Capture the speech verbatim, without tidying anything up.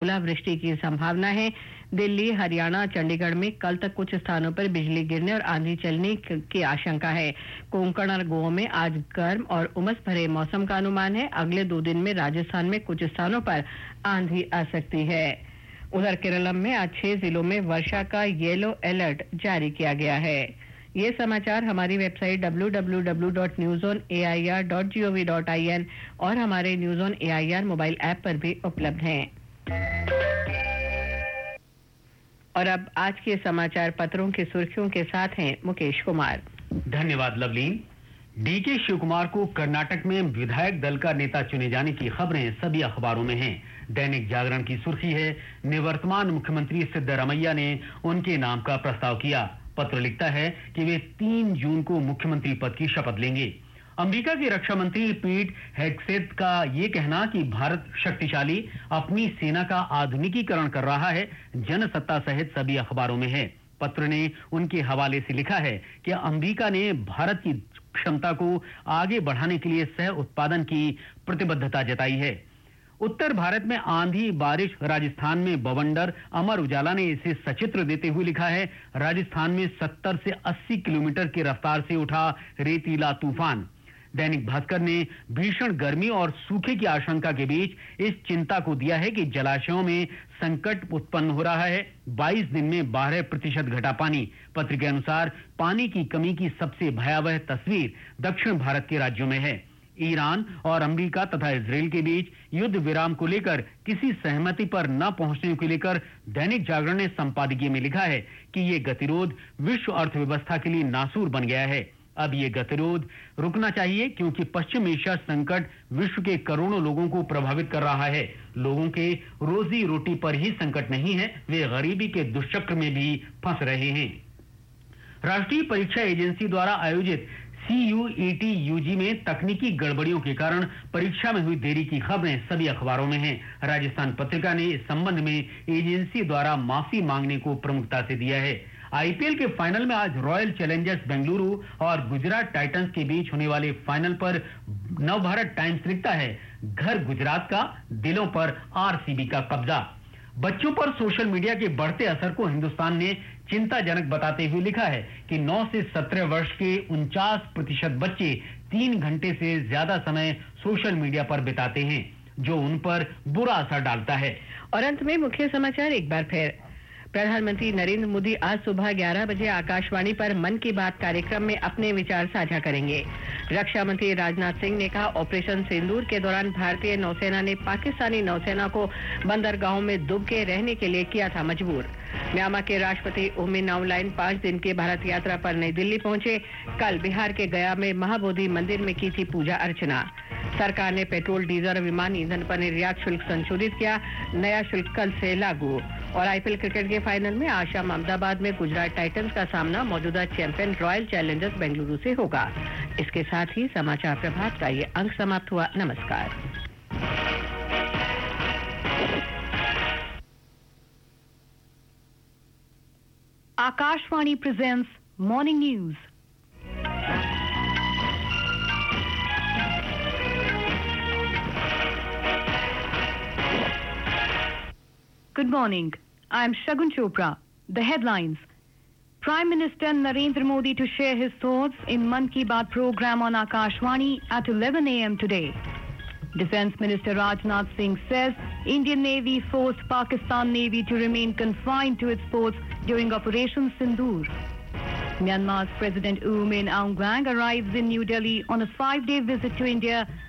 ओलावृष्टि की संभावना है। दिल्ली, हरियाणा, चंडीगढ़ में कल तक कुछ स्थानों पर बिजली गिरने और आंधी चलने की आशंका है। कोंकण और गोवा में आज गर्म और उमस भरे मौसम का अनुमान है। अगले दो दिन में राजस्थान में कुछ स्थानों पर आंधी आ सकती है। उधर केरलम में आज छह जिलों में वर्षा का येलो अलर्ट जारी किया गया है। ये समाचार हमारी website W W W dot news on A I R dot G O V dot I N और हमारे news on A I R mobile app पर भी उपलब्ध हैं। और अब आज के समाचार पत्रों की सुर्खियों के साथ हैं मुकेश कुमार। धन्यवाद लवलीन। डीके शिव कुमार को कर्नाटक में विधायक दल का नेता चुने जाने की खबरें सभी अखबारों में हैं। दैनिक जागरण की सुर्खी है, निवर्तमान मुख्यमंत्री सिद्धरामैया ने उनके नाम का प्रस्ताव किया। पत्र लिखता है कि वे तीन जून को मुख्यमंत्री पद की शपथ लेंगे। अमेरिका के रक्षा मंत्री पीट हेग्सेथ का ये कहना कि भारत शक्तिशाली अपनी सेना का आधुनिकीकरण कर रहा है, जनसत्ता सहित सभी अखबारों में है। पत्र ने उनके हवाले से लिखा है कि अमेरिका ने भारत की क्षमता को आगे बढ़ाने के लिए सह उत्पादन की प्रतिबद्धता जताई है। उत्तर भारत में आंधी बारिश, राजस्थान में बवंडर। अमर उजाला ने इसे सचित्र देते हुए लिखा है, राजस्थान में सत्तर से अस्सी किलोमीटर की रफ्तार से उठा रेतीला तूफान। दैनिक भास्कर ने भीषण गर्मी और सूखे की आशंका के बीच इस चिंता को दिया है कि जलाशयों में संकट उत्पन्न हो रहा है। बाईस दिन में बारह प्रतिशत घटा पानी। पत्र के अनुसार पानी की कमी की सबसे भयावह तस्वीर दक्षिण भारत के राज्यों में है। ईरान और अमेरिका तथा इजराइल के बीच युद्ध विराम को लेकर किसी सहमति पर न पहुंचने को लेकर दैनिक जागरण ने संपादकीय में लिखा है कि ये गतिरोध विश्व अर्थव्यवस्था के लिए नासूर बन गया है। अब ये गतिरोध रुकना चाहिए क्योंकि पश्चिम एशिया संकट विश्व के करोड़ों लोगों को प्रभावित कर रहा है। लोगों के रोजी रोटी पर ही संकट नहीं है, वे गरीबी के दुष्चक्र में भी फंस रहे हैं। राष्ट्रीय परीक्षा एजेंसी द्वारा आयोजित सी यू ई टी यू जी में तकनीकी गड़बड़ियों के कारण परीक्षा में हुई देरी की खबरें सभी अखबारों में हैं। राजस्थान पत्रिका ने इस संबंध में एजेंसी द्वारा माफी मांगने को प्रमुखता से दिया है। आई पी एल के फाइनल में आज रॉयल चैलेंजर्स बेंगलुरु और गुजरात टाइटंस के बीच होने वाले फाइनल पर नवभारत टाइम्स लिखता है, घर गुजरात का, दिलों पर आर सी बी का कब्जा। बच्चों पर सोशल मीडिया के बढ़ते असर को हिंदुस्तान ने चिंताजनक बताते हुए लिखा है कि नौ से सत्रह वर्ष के उनचास प्रतिशत बच्चे तीन घंटे से ज्यादा समय सोशल मीडिया पर बिताते हैं, जो उन पर बुरा असर डालता है। और अंत में मुख्य समाचार एक बार फिर। प्रधानमंत्री नरेंद्र मोदी आज सुबह ग्यारह बजे आकाशवाणी पर मन की बात कार्यक्रम में अपने विचार साझा करेंगे। रक्षा मंत्री राजनाथ सिंह ने कहा, ऑपरेशन सिंदूर के दौरान भारतीय नौसेना ने पाकिस्तानी नौसेना को बंदरगाहों में डूब के रहने के लिए किया था मजबूर। म्यांमार के राष्ट्रपति उ मिन आउंगलाइन पांच दिन की भारत यात्रा पर नई दिल्ली पहुंचे। कल बिहार के गया में महाबोधि मंदिर में की थी पूजा अर्चना। सरकार ने पेट्रोल, डीजल और विमान ईंधन पर निर्यात शुल्क संशोधित किया, नया शुल्क कल से लागू। और आई पी एल क्रिकेट के फाइनल में आज शाम अहमदाबाद में गुजरात टाइटंस का सामना मौजूदा चैंपियन रॉयल चैलेंजर्स बेंगलुरु से होगा। इसके साथ ही समाचार प्रभात का ये अंक समाप्त हुआ। नमस्कार। Akashvani presents Morning News. Good morning. I am Shagun Chopra. The headlines. Prime Minister Narendra Modi to share his thoughts in Mann Ki Baat program on Akashvani at eleven a m today. Defence Minister Rajnath Singh says Indian Navy forced Pakistan Navy to remain confined to its ports during Operation Sindoor. Myanmar's President U Min Aung Hlaing arrives in New Delhi on a five-day visit to India